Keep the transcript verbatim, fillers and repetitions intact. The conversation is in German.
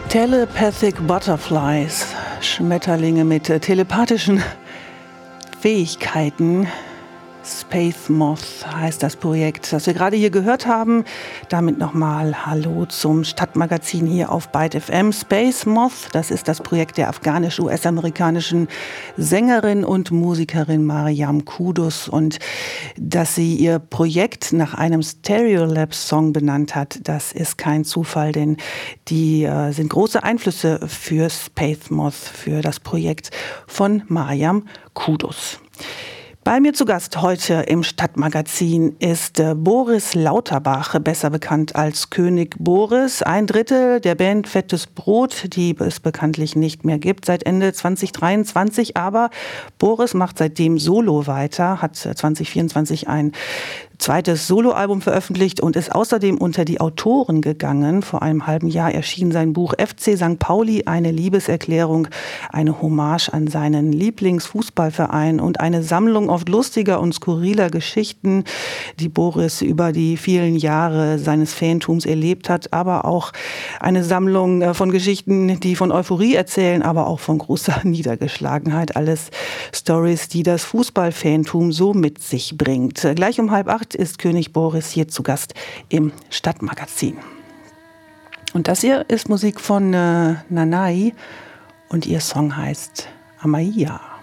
Telepathic Butterflies, Schmetterlinge mit äh, telepathischen Fähigkeiten. Space Moth heißt das Projekt, das wir gerade hier gehört haben. Damit nochmal Hallo zum Stadtmagazin hier auf Byte F M. Space Moth, das ist das Projekt der afghanisch-U S-amerikanischen Sängerin und Musikerin Mariam Kudus. Und dass sie ihr Projekt nach einem Stereolab-Song benannt hat, das ist kein Zufall, denn die äh, sind große Einflüsse für Space Moth, für das Projekt von Mariam Kudus. Bei mir zu Gast heute im Stadtmagazin ist äh, Boris Lauterbach, besser bekannt als König Boris. Ein Drittel der Band Fettes Brot, die es bekanntlich nicht mehr gibt seit Ende zwanzig dreiundzwanzig. Aber Boris macht seitdem solo weiter, hat zwanzig vierundzwanzig ein zweites Soloalbum veröffentlicht und ist außerdem unter die Autoren gegangen. Vor einem halben Jahr erschien sein Buch F C Sankt Pauli, eine Liebeserklärung, eine Hommage an seinen Lieblingsfußballverein und eine Sammlung oft lustiger und skurriler Geschichten, die Boris über die vielen Jahre seines Fantums erlebt hat, aber auch eine Sammlung von Geschichten, die von Euphorie erzählen, aber auch von großer Niedergeschlagenheit. Alles Stories, die das Fußballfantum so mit sich bringt. Gleich um halb acht ist König Boris hier zu Gast im Stadtmagazin. Und das hier ist Musik von äh, Nanai und ihr Song heißt Amaya.